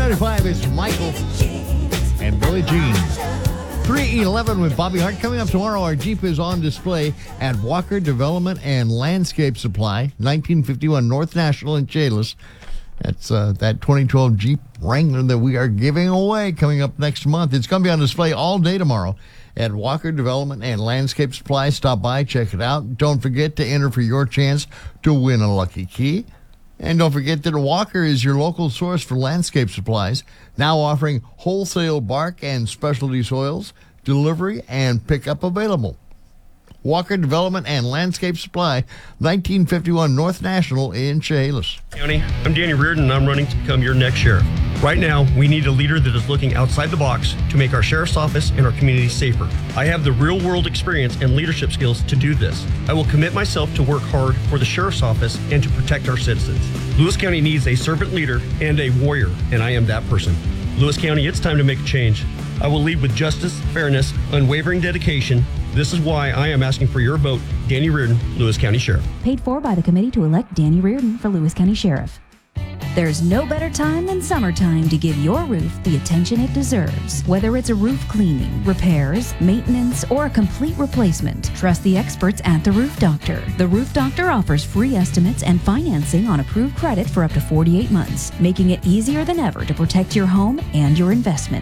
95 is Michael and Billie Jean. 3:11 with Bobby Hart. Coming up tomorrow, our Jeep is on display at Walker Development and Landscape Supply, 1951 North National in Chehalis. That's that 2012 Jeep Wrangler that we are giving away coming up next month. It's going to be on display all day tomorrow at Walker Development and Landscape Supply. Stop by, check it out. Don't forget to enter for your chance to win a lucky key. And don't forget that Walker is your local source for landscape supplies, now offering wholesale bark and specialty soils, delivery and pickup available. Walker Development and Landscape Supply, 1951 North National in Chehalis. County, I'm Danny Reardon, and I'm running to become your next sheriff. Right now, we need a leader that is looking outside the box to make our sheriff's office and our community safer. I have the real-world experience and leadership skills to do this. I will commit myself to work hard for the sheriff's office and to protect our citizens. Lewis County needs a servant leader and a warrior, and I am that person. Lewis County, it's time to make a change. I will lead with justice, fairness, unwavering dedication. This is why I am asking for your vote. Danny Reardon, Lewis County Sheriff. Paid for by the committee to elect Danny Reardon for Lewis County Sheriff. There's no better time than summertime to give your roof the attention it deserves. Whether it's a roof cleaning, repairs, maintenance, or a complete replacement, trust the experts at The Roof Doctor. The Roof Doctor offers free estimates and financing on approved credit for up to 48 months, making it easier than ever to protect your home and your investment.